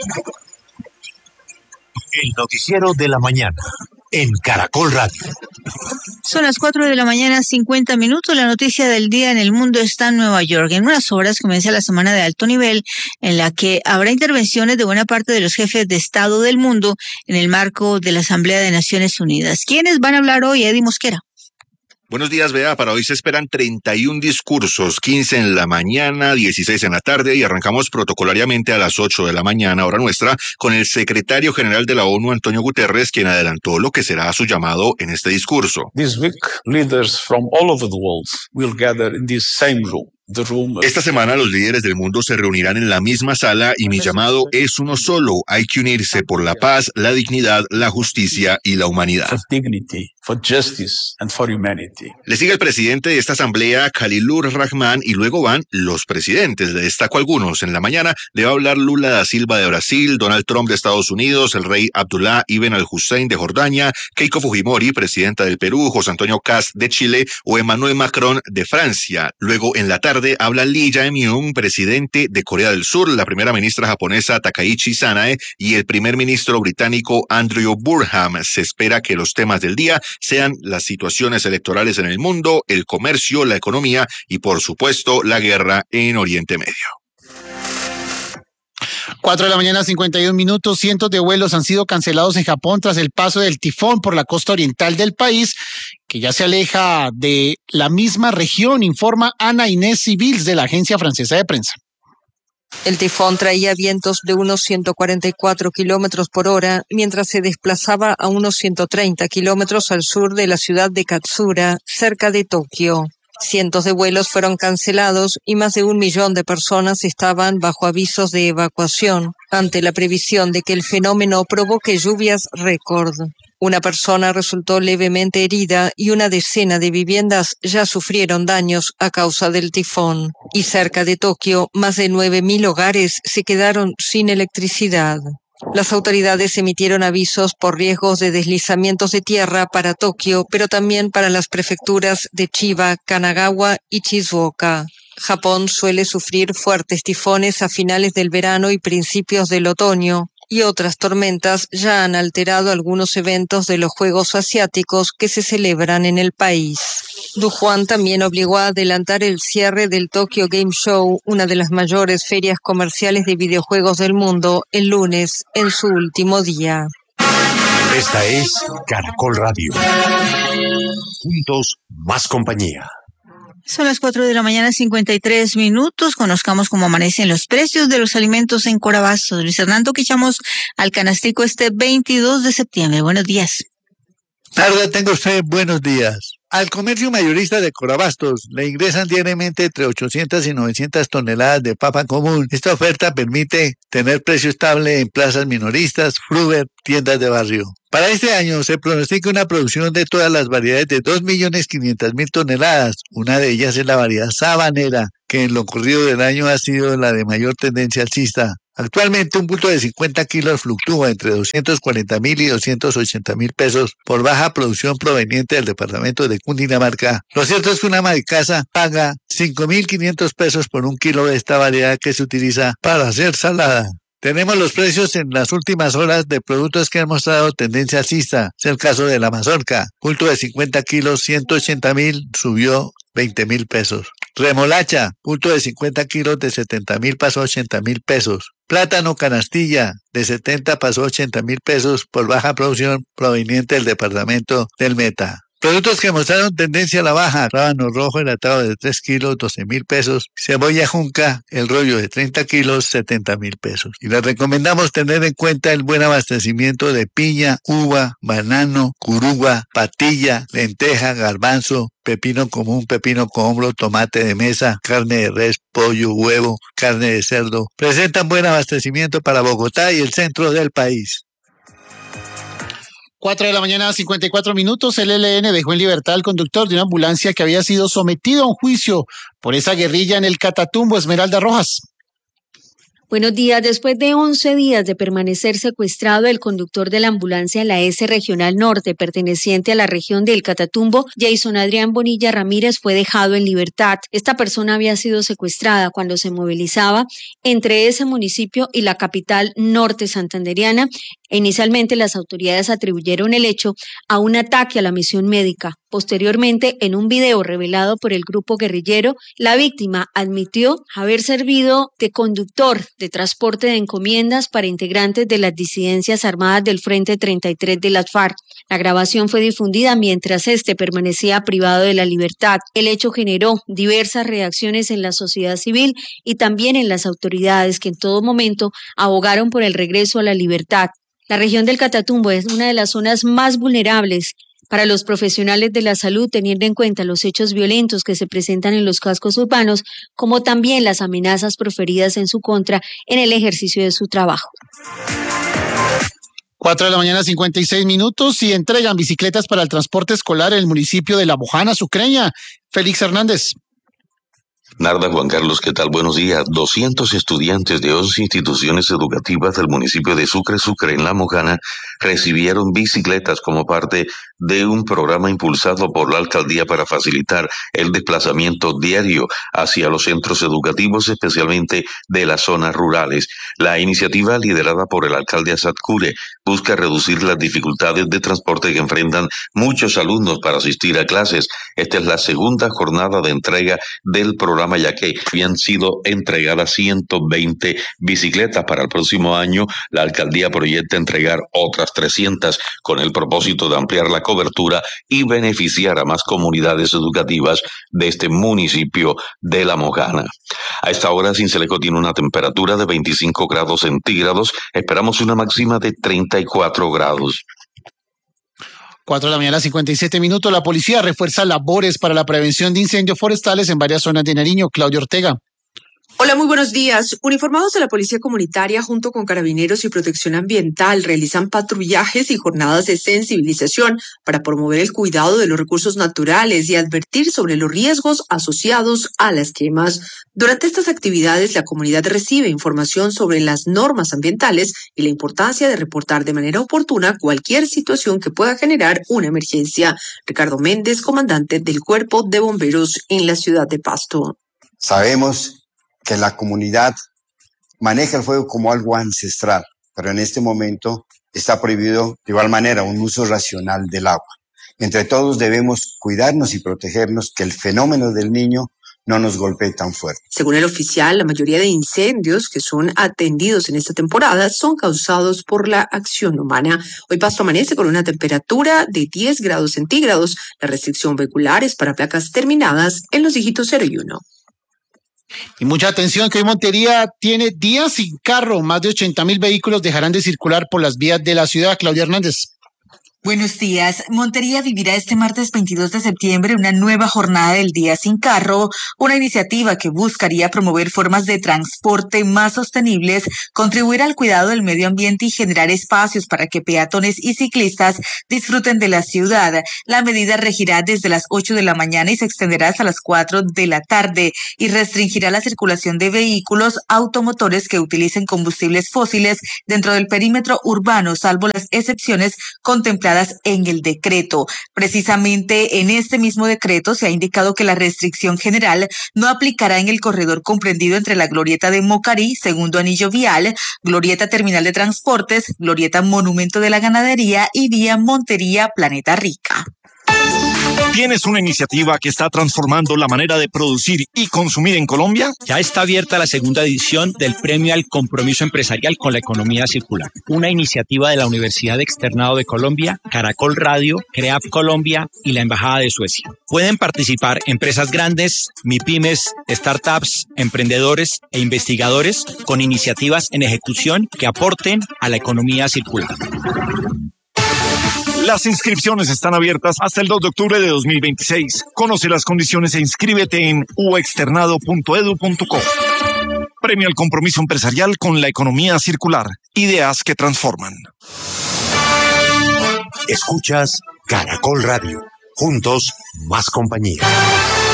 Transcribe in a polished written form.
El noticiero de la mañana en Caracol Radio. Son las 4 de la mañana, 50 minutos. La noticia del día en el mundo está en Nueva York. En unas horas comienza la semana de alto nivel, en la que habrá intervenciones de buena parte de los jefes de Estado del mundo en el marco de la Asamblea de Naciones Unidas. ¿Quiénes van a hablar hoy? Eddie Mosquera. Buenos días, Bea. Para hoy se esperan 31 discursos, 15 en la mañana, 16 en la tarde, y arrancamos protocolariamente a las 8 de la mañana, hora nuestra, con el secretario general de la ONU, Antonio Guterres, quien adelantó lo que será su llamado en este discurso. This week, leaders from all over the world will gather in this same room. Esta semana los líderes del mundo se reunirán en la misma sala y mi llamado es uno solo. Hay que unirse por la paz, la dignidad, la justicia y la humanidad. For justice and for humanity. Le sigue el presidente de esta asamblea, Khalilur Rahman, y luego van los presidentes. Le destaco algunos. En la mañana le va a hablar Lula da Silva de Brasil, Donald Trump de Estados Unidos, el rey Abdullah Ibn al-Hussein de Jordania, Keiko Fujimori, presidenta del Perú, José Antonio Kast de Chile o Emmanuel Macron de Francia. Luego en la tarde habla Lee Jae-myung, presidente de Corea del Sur, la primera ministra japonesa Takaichi Sanae y el primer ministro británico Andrew Burham. Se espera que los temas del día sean las situaciones electorales en el mundo, el comercio, la economía y, por supuesto, la guerra en Oriente Medio. 4 de la mañana, 51 minutos. Cientos de vuelos han sido cancelados en Japón tras el paso del tifón por la costa oriental del país, que ya se aleja de la misma región, informa Ana Inés Civils de la agencia francesa de prensa. El tifón traía vientos de unos 144 kilómetros por hora, mientras se desplazaba a unos 130 kilómetros al sur de la ciudad de Katsura, cerca de Tokio. Cientos de vuelos fueron cancelados y más de 1 millón de personas estaban bajo avisos de evacuación ante la previsión de que el fenómeno provoque lluvias récord. Una persona resultó levemente herida y una decena de viviendas ya sufrieron daños a causa del tifón. Y cerca de Tokio, más de 9.000 hogares se quedaron sin electricidad. Las autoridades emitieron avisos por riesgos de deslizamientos de tierra para Tokio, pero también para las prefecturas de Chiba, Kanagawa y Shizuoka. Japón suele sufrir fuertes tifones a finales del verano y principios del otoño, y otras tormentas ya han alterado algunos eventos de los Juegos Asiáticos que se celebran en el país. Dujuan también obligó a adelantar el cierre del Tokyo Game Show, una de las mayores ferias comerciales de videojuegos del mundo, el lunes, en su último día. Esta es Caracol Radio. Juntos, más compañía. Son las 4 de la mañana, 53 minutos. Conozcamos cómo amanecen los precios de los alimentos en Corabastos. Luis Hernando, que echamos al canastico este 22 de septiembre. Buenos días. Tarde tengo usted, buenos días. Al comercio mayorista de Corabastos le ingresan diariamente entre 800 y 900 toneladas de papa común. Esta oferta permite tener precio estable en plazas minoristas, fruver, tiendas de barrio. Para este año se pronostica una producción de todas las variedades de 2.500.000 toneladas. Una de ellas es la variedad sabanera, que en lo corrido del año ha sido la de mayor tendencia alcista. Actualmente un bulto de 50 kilos fluctúa entre 240.000 y 280.000 pesos por baja producción proveniente del departamento de Cundinamarca. Lo cierto es que una ama de casa paga 5.500 pesos por un kilo de esta variedad que se utiliza para hacer salada. Tenemos los precios en las últimas horas de productos que han mostrado tendencia alcista. Es el caso de la mazorca. Bulto de 50 kilos, 180.000, subió 20.000 pesos. Remolacha, bulto de 50 kilos de 70.000 pasó a 80.000 pesos. Plátano canastilla, de 70 pasó a 80.000 pesos por baja producción proveniente del departamento del Meta. Productos que mostraron tendencia a la baja: rábano rojo enlatado de 3 kilos, 12.000 pesos. Cebolla junca, el rollo de 30 kilos, 70.000 pesos. Y les recomendamos tener en cuenta el buen abastecimiento de piña, uva, banano, curuba, patilla, lenteja, garbanzo, pepino común, pepino con hombro, tomate de mesa, carne de res, pollo, huevo, carne de cerdo. Presentan buen abastecimiento para Bogotá y el centro del país. 4 de la mañana, 54 minutos. El ELN dejó en libertad al conductor de una ambulancia que había sido sometido a un juicio por esa guerrilla en el Catatumbo. Esmeralda Rojas. Buenos días. Después de 11 días de permanecer secuestrado, el conductor de la ambulancia en la S Regional Norte, perteneciente a la región del Catatumbo, Jason Adrián Bonilla Ramírez, fue dejado en libertad. Esta persona había sido secuestrada cuando se movilizaba entre ese municipio y la capital norte santanderiana. Inicialmente, las autoridades atribuyeron el hecho a un ataque a la misión médica. Posteriormente, en un video revelado por el grupo guerrillero, la víctima admitió haber servido de conductor de transporte de encomiendas para integrantes de las disidencias armadas del Frente 33 de las FARC. La grabación fue difundida mientras este permanecía privado de la libertad. El hecho generó diversas reacciones en la sociedad civil y también en las autoridades, que en todo momento abogaron por el regreso a la libertad. La región del Catatumbo es una de las zonas más vulnerables para los profesionales de la salud, teniendo en cuenta los hechos violentos que se presentan en los cascos urbanos, como también las amenazas proferidas en su contra en el ejercicio de su trabajo. 4:56 a.m. y entregan bicicletas para el transporte escolar en el municipio de La Mojana, Sucreña. Félix Hernández. Narda, Juan Carlos, ¿qué tal? Buenos días. 200 estudiantes de 11 instituciones educativas del municipio de Sucre, en La Mojana, recibieron bicicletas como parte de un programa impulsado por la alcaldía para facilitar el desplazamiento diario hacia los centros educativos, especialmente de las zonas rurales. La iniciativa, liderada por el alcalde Asad Cure, busca reducir las dificultades de transporte que enfrentan muchos alumnos para asistir a clases. Esta es la segunda jornada de entrega del programa, ya que habían sido entregadas 120 bicicletas. Para el próximo año, la alcaldía proyecta entregar otras 300 con el propósito de ampliar la cobertura y beneficiar a más comunidades educativas de este municipio de La Mojana. A esta hora, Sincelejo tiene una temperatura de 25 grados centígrados. Esperamos una máxima de 34 grados. 4:57 a.m. La policía refuerza labores para la prevención de incendios forestales en varias zonas de Nariño. Claudia Ortega. Hola, muy buenos días. Uniformados de la Policía Comunitaria junto con Carabineros y Protección Ambiental realizan patrullajes y jornadas de sensibilización para promover el cuidado de los recursos naturales y advertir sobre los riesgos asociados a las quemas. Durante estas actividades, la comunidad recibe información sobre las normas ambientales y la importancia de reportar de manera oportuna cualquier situación que pueda generar una emergencia. Ricardo Méndez, comandante del Cuerpo de Bomberos en la ciudad de Pasto. Sabemos que la comunidad maneja el fuego como algo ancestral, pero en este momento está prohibido de igual manera un uso racional del agua. Entre todos debemos cuidarnos y protegernos, que el fenómeno del Niño no nos golpee tan fuerte. Según el oficial, la mayoría de incendios que son atendidos en esta temporada son causados por la acción humana. Hoy Pasto amanece con una temperatura de 10 grados centígrados. La restricción vehicular es para placas terminadas en los dígitos 0 y 1. Y mucha atención, que hoy Montería tiene días sin carro. Más de 80.000 vehículos dejarán de circular por las vías de la ciudad. Claudia Hernández. Buenos días. Montería vivirá este martes 22 de septiembre una nueva jornada del Día Sin Carro, una iniciativa que buscaría promover formas de transporte más sostenibles, contribuir al cuidado del medio ambiente y generar espacios para que peatones y ciclistas disfruten de la ciudad. La medida regirá desde las 8 de la mañana y se extenderá hasta las 4 de la tarde y restringirá la circulación de vehículos automotores que utilicen combustibles fósiles dentro del perímetro urbano, salvo las excepciones contempladas en el decreto. Precisamente en este mismo decreto se ha indicado que la restricción general no aplicará en el corredor comprendido entre la glorieta de Mocarí, segundo anillo vial, glorieta terminal de transportes, glorieta monumento de la ganadería y vía Montería Planeta Rica. ¿Tienes una iniciativa que está transformando la manera de producir y consumir en Colombia? Ya está abierta la segunda edición del Premio al Compromiso Empresarial con la Economía Circular, una iniciativa de la Universidad Externado de Colombia, Caracol Radio, CREAP Colombia y la Embajada de Suecia. Pueden participar empresas grandes, MIPYMES, startups, emprendedores e investigadores con iniciativas en ejecución que aporten a la economía circular. Las inscripciones están abiertas hasta el 2 de octubre de 2026. Conoce las condiciones e inscríbete en uexternado.edu.co. Premio al Compromiso Empresarial con la Economía Circular. Ideas que transforman. Escuchas Caracol Radio. Juntos, más compañía.